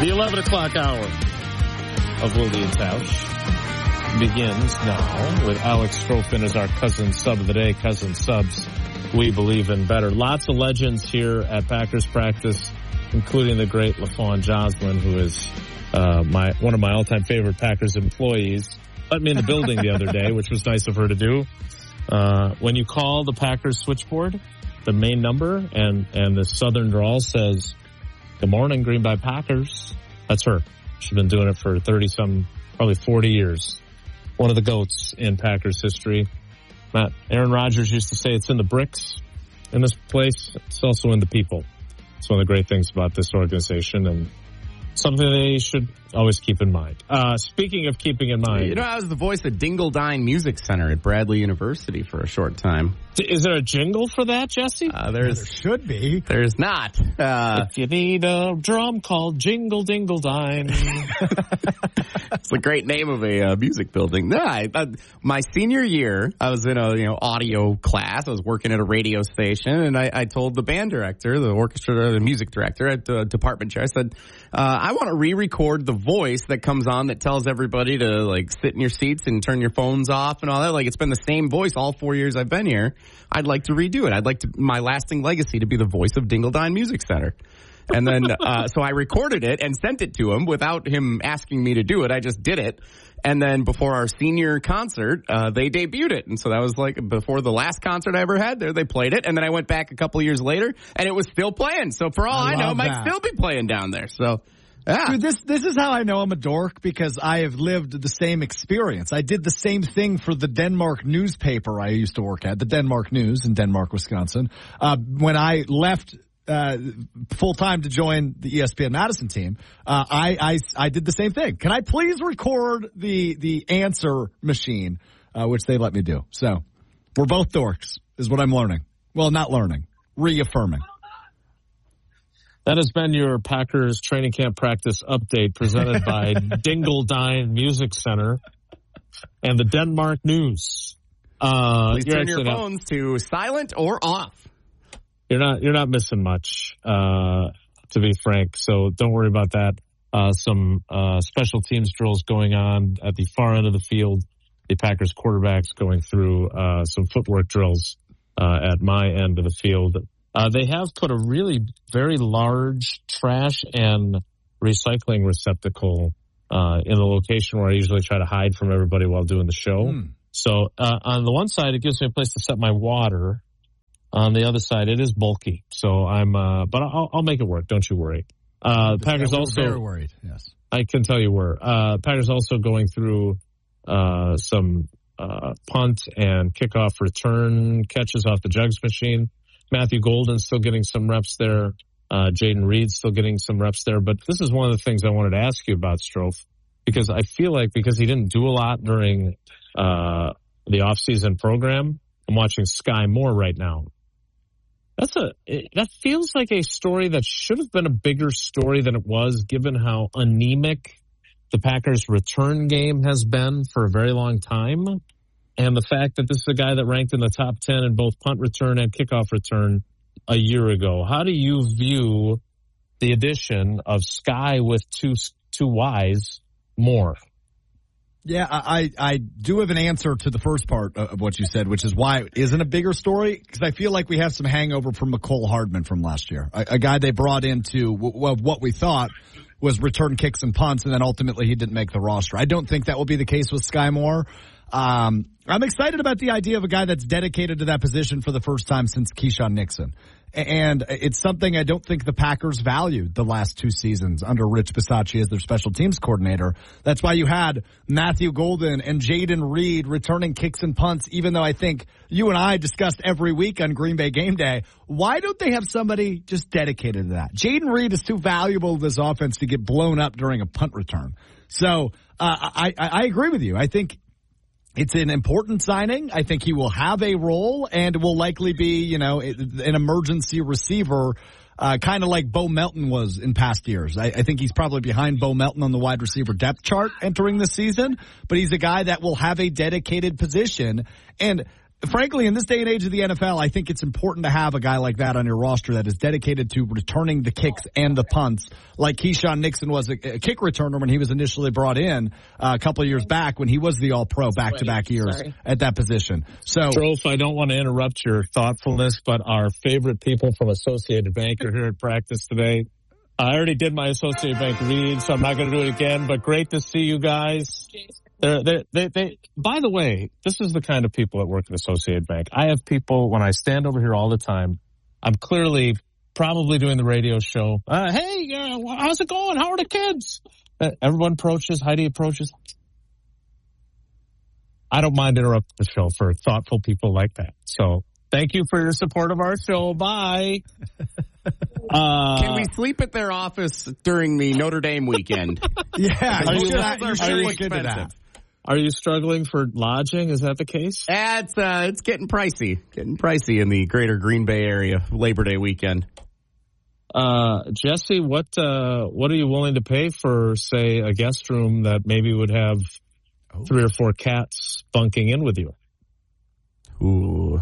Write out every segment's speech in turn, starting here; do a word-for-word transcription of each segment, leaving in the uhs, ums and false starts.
The eleven o'clock hour of Wilde and Tausch begins now with Alex Strofin as our cousin sub of the day. Cousin subs, we believe in better. Lots of legends here at Packers practice, including the great LaFawn Joslin, who is uh, my one of my all-time favorite Packers employees. Let me in the building the other day, which was nice of her to do. Uh, when you call the Packers switchboard, the main number, and, and the Southern drawl says, "Good morning, Green Bay Packers." That's her. She's been doing it for thirty-some, probably forty years. One of the GOATs in Packers history. Matt, Aaron Rodgers used to say it's in the bricks in this place. It's also in the people. It's one of the great things about this organization, and something they should always keep in mind. Uh, speaking of keeping in mind. You know, I was the voice of Dingledine Music Center at Bradley University for a short time. Is there a jingle for that, Jesse? Uh, there's, there should be. There's not. Uh, if you need a drum called Jingle Dingle Dine. It's a great name of a uh, music building. No, I, I, my senior year, I was in a you know audio class. I was working at a radio station, and I, I told the band director, the orchestra, the music director at the department chair, I said, uh, I want to re-record the voice that comes on that tells everybody to like sit in your seats and turn your phones off and all that. Like, it's been the same voice all four years I've been here. I'd like to redo it. I'd like to my lasting legacy to be the voice of Dingledine Music Center. And then, uh, so I recorded it and sent it to him without him asking me to do it. I just did it. And then before our senior concert, uh, they debuted it. And so that was like before the last concert I ever had there, they played it. And then I went back a couple years later and it was still playing. So for all I, I know, it might still be playing down there. So, yeah. Dude, this, this is how I know I'm a dork, because I have lived the same experience. I did the same thing for the Denmark newspaper I used to work at, the Denmark News in Denmark, Wisconsin. Uh, when I left Uh, full time to join the E S P N Madison team, uh, I, I, I did the same thing. Can I please record the, the answer machine, uh, which they let me do. So we're both dorks is what I'm learning. Well, not learning, reaffirming. That has been your Packers training camp practice update presented by Dingledine Music Center and the Denmark News. Uh, Please turn your phones up to silent or off. You're not you're not missing much, uh, to be frank. So don't worry about that. Uh, some uh, special teams drills going on at the far end of the field. The Packers quarterbacks going through uh, some footwork drills uh, at my end of the field. Uh, they have put a really very large trash and recycling receptacle uh, in the location where I usually try to hide from everybody while doing the show. Mm. So uh, on the one side, it gives me a place to set my water. On the other side, it is bulky, so I'm. Uh, but I'll, I'll make it work. Don't you worry. Uh, Packers yeah, also very worried. Yes, I can tell you we're. Uh, Packers also going through uh, some uh, punt and kickoff return catches off the jugs machine. Matthew Golden still getting some reps there. Uh, Jaden Reed still getting some reps there. But this is one of the things I wanted to ask you about, Strofe, because I feel like because he didn't do a lot during uh, the offseason program, I'm watching Sky Moore right now. That's a, that feels like a story that should have been a bigger story than it was, given how anemic the Packers' return game has been for a very long time. And the fact that this is a guy that ranked in the top ten in both punt return and kickoff return a year ago. How do you view the addition of Sky with two, two Y's more? Yeah, I, I do have an answer to the first part of what you said, which is why it isn't a bigger story, because I feel like we have some hangover from Mecole Hardman from last year, a, a guy they brought into well, what we thought was return kicks and punts, and then ultimately he didn't make the roster. I don't think that will be the case with Sky Moore. Um, I'm excited about the idea of a guy that's dedicated to that position for the first time since Keyshawn Nixon. And it's something I don't think the Packers valued the last two seasons under Rich Bisaccia as their special teams coordinator. That's why you had Matthew Golden and Jaden Reed returning kicks and punts, even though I think you and I discussed every week on Green Bay Game Day. Why don't they have somebody just dedicated to that? Jaden Reed is too valuable to this offense to get blown up during a punt return. So uh, I, I, I agree with you. I think it's an important signing. I think he will have a role and will likely be, you know, an emergency receiver, uh, kind of like Bo Melton was in past years. I, I think he's probably behind Bo Melton on the wide receiver depth chart entering the season, but he's a guy that will have a dedicated position. And frankly, in this day and age of the N F L, I think it's important to have a guy like that on your roster that is dedicated to returning the kicks and the punts, like Keyshawn Nixon was a, a kick returner when he was initially brought in uh, a couple of years back when he was the All-Pro back-to-back years Sorry. at that position. So, Strofe, I don't want to interrupt your thoughtfulness, but our favorite people from Associated Bank are here at practice today. I already did my Associated Bank read, so I'm not going to do it again, but great to see you guys. They're, they're, they, they, by the way, this is the kind of people that work at Associated Bank. I have people, when I stand over here all the time, I'm clearly probably doing the radio show. Uh, hey, uh, how's it going? How are the kids? Uh, everyone approaches, Heidi approaches. I don't mind interrupting the show for thoughtful people like that. So thank you for your support of our show. Bye. Uh, Can we sleep at their office during the Notre Dame weekend? yeah, are you, should, are, you should are look into that. Are you struggling for lodging? Is that the case? Yeah, it's, uh, it's getting pricey. Getting pricey in the greater Green Bay area Labor Day weekend. Uh, Jesse, what uh, what are you willing to pay for, say, a guest room that maybe would have oh. three or four cats bunking in with you? Ooh.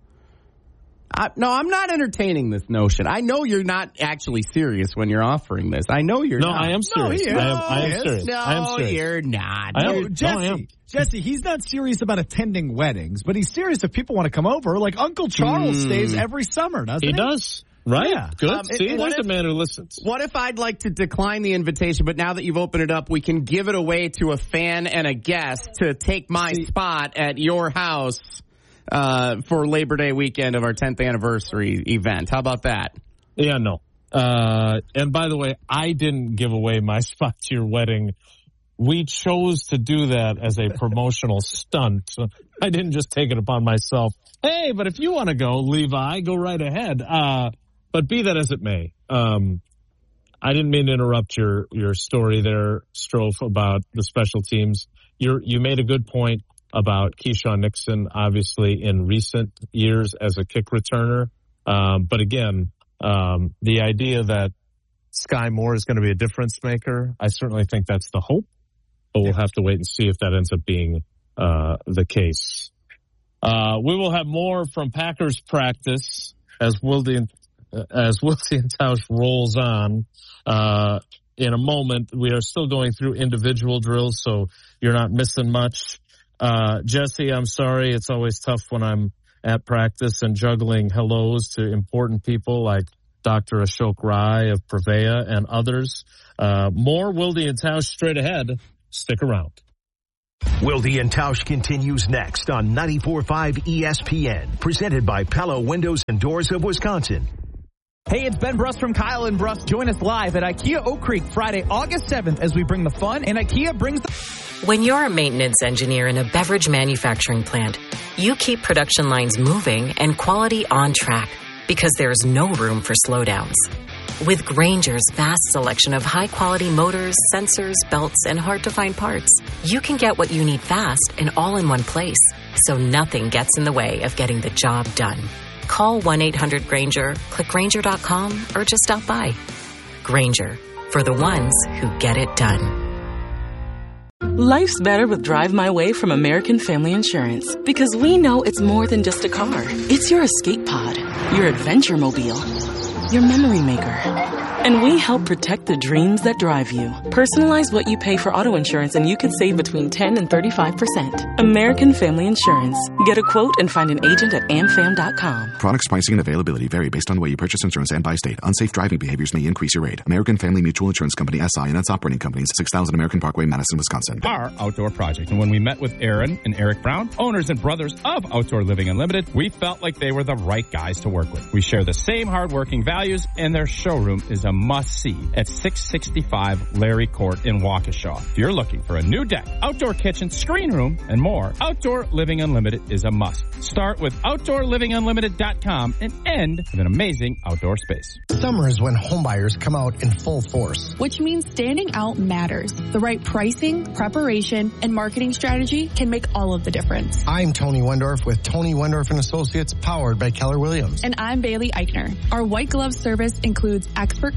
I, no, I'm not entertaining this notion. I know you're not actually serious when you're offering this. I know you're no, not. I am serious. No, I am, I am serious. No, I am serious. you're not. I am. No, Jesse, no, I am. Jesse, he's not serious about attending weddings, but he's serious if people want to come over. Like Uncle Charles mm. stays every summer, doesn't he? He does. Right? Yeah. Good. Um, See, and, there's if, a man who listens. What if I'd like to decline the invitation, but now that you've opened it up, we can give it away to a fan and a guest to take my See, spot at your house uh, for Labor Day weekend of our tenth anniversary event. How about that? Yeah, no. Uh, and by the way, I didn't give away my spot to your wedding. We chose to do that as a promotional stunt. I didn't just take it upon myself. Hey, but if you want to go, Levi, go right ahead. Uh, but be that as it may, um, I didn't mean to interrupt your, your story there, Strofe, about the special teams. You're, you made a good point about Keyshawn Nixon, obviously, in recent years as a kick returner. Um, but again, um, the idea that Sky Moore is going to be a difference maker, I certainly think that's the hope. But we'll have to wait and see if that ends up being uh, the case. Uh, we will have more from Packers practice as Wilde as Wilde and Tausch rolls on. Uh, in a moment, we are still going through individual drills, so you're not missing much. Uh, Jesse, I'm sorry. It's always tough when I'm at practice and juggling hellos to important people like Doctor Ashok Rai of Prevea and others. Uh, more Wilde and Tausch straight ahead. Stick around. Wilde and Tausch continues next on ninety-four point five E S P N, presented by Pella Windows and Doors of Wisconsin. Hey, it's Ben Bruss from Kyle and Bruss. Join us live at IKEA Oak Creek Friday, August seventh as we bring the fun and IKEA brings the... When you're a maintenance engineer in a beverage manufacturing plant, you keep production lines moving and quality on track because there's no room for slowdowns. With Grainger's vast selection of high-quality motors, sensors, belts, and hard-to-find parts, you can get what you need fast and all in one place, so nothing gets in the way of getting the job done. Call one eight hundred Grainger, click Grainger dot com, or just stop by. Grainger, for the ones who get it done. Life's better with Drive My Way from American Family Insurance, because we know it's more than just a car. It's your escape pod, your adventure mobile, your memory maker. And we help protect the dreams that drive you. Personalize what you pay for auto insurance and you could save between ten and thirty-five percent. American Family Insurance. Get a quote and find an agent at am fam dot com. Products, pricing, and availability vary based on the way you purchase insurance and by state. Unsafe driving behaviors may increase your rate. American Family Mutual Insurance Company, S I and its operating companies, six thousand American Parkway, Madison, Wisconsin. Our outdoor project. And when we met with Aaron and Eric Brown, owners and brothers of Outdoor Living Unlimited, we felt like they were the right guys to work with. We share the same hardworking values, and their showroom is a must-see at six sixty-five Larry Court in Waukesha. If you're looking for a new deck, outdoor kitchen, screen room, and more, Outdoor Living Unlimited is a must. Start with outdoor living unlimited dot com and end with an amazing outdoor space. Summer is when homebuyers come out in full force. Which means standing out matters. The right pricing, preparation, and marketing strategy can make all of the difference. I'm Tony Wendorf with Tony Wendorf and Associates, powered by Keller Williams. And I'm Bailey Eichner. Our white glove service includes expert communication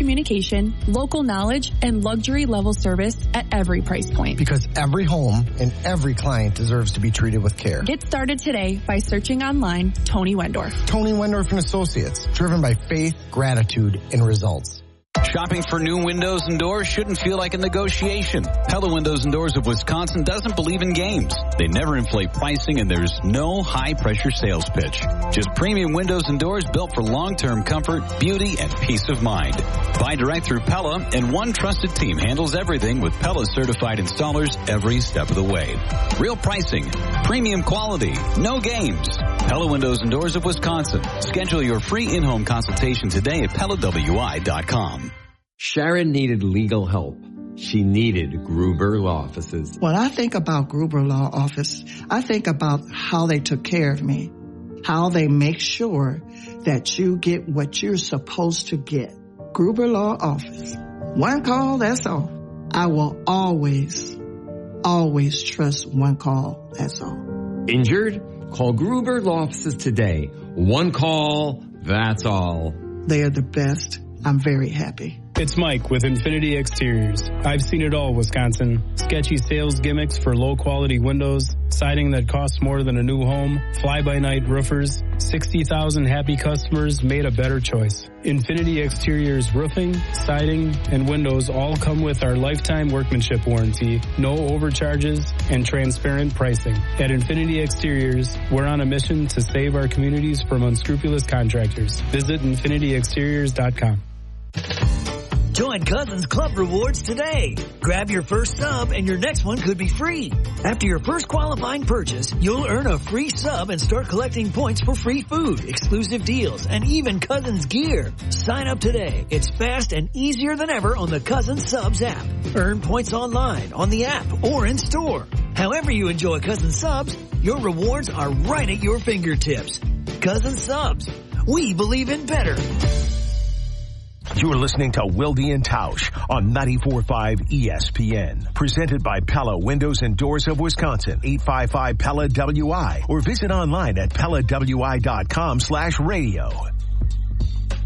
communication, local knowledge, and luxury level service at every price point. Because every home and every client deserves to be treated with care. Get started today by searching online Tony Wendorf. Tony Wendorf and Associates, driven by faith, gratitude, and results. Shopping for new windows and doors shouldn't feel like a negotiation. Pella Windows and Doors of Wisconsin doesn't believe in games. They never inflate pricing, and there's no high-pressure sales pitch. Just premium windows and doors built for long-term comfort, beauty, and peace of mind. Buy direct through Pella, and one trusted team handles everything with Pella-certified installers every step of the way. Real pricing, premium quality, no games. Pella Windows and Doors of Wisconsin. Schedule your free in-home consultation today at Pella W I dot com. Sharon needed legal help. She needed Gruber Law Offices. When I think about Gruber Law Office, I think about how they took care of me, how they make sure that you get what you're supposed to get. Gruber Law Office. One call, that's all. I will always, always trust one call, that's all. Injured? Call Gruber Law Offices today. One call, that's all. They are the best. I'm very happy. It's Mike with Infinity Exteriors. I've seen it all, Wisconsin. Sketchy sales gimmicks for low-quality windows, siding that costs more than a new home, fly-by-night roofers. sixty thousand happy customers made a better choice. Infinity Exteriors roofing, siding, and windows all come with our lifetime workmanship warranty, no overcharges, and transparent pricing. At Infinity Exteriors, we're on a mission to save our communities from unscrupulous contractors. Visit infinity exteriors dot com. Join Cousins Club Rewards today. Grab your first sub and your next one could be free. After your first qualifying purchase, you'll earn a free sub and start collecting points for free food, exclusive deals, and even Cousins gear. Sign up today. It's fast and easier than ever on the Cousins Subs app. Earn points online, on the app, or in store. However you enjoy Cousins Subs, your rewards are right at your fingertips. Cousins Subs. We believe in better. You're listening to Wilde and Tausch on ninety-four point five E S P N. Presented by Pella Windows and Doors of Wisconsin. eight five five Pella W I or visit online at Pella W I dot com slash radio.